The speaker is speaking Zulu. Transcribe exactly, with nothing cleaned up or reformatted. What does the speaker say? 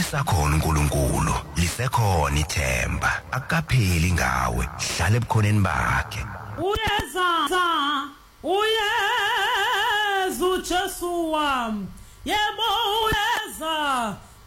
usakhona uNkulunkulu lisekhona ithemba akapheli ngawe hlala ebukhoneni bakhe uyeza uyeza uJesu wami yebo uyeza